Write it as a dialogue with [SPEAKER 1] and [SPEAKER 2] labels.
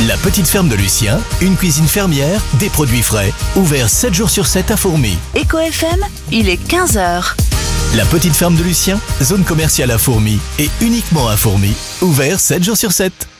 [SPEAKER 1] La petite ferme de Lucien, une cuisine fermière, des produits frais. Ouvert 7 jours sur 7 à Fourmies.
[SPEAKER 2] Éco FM, il est 15h.
[SPEAKER 1] La petite ferme de Lucien, zone commerciale à Fourmies et uniquement à Fourmies. Ouvert 7 jours sur 7.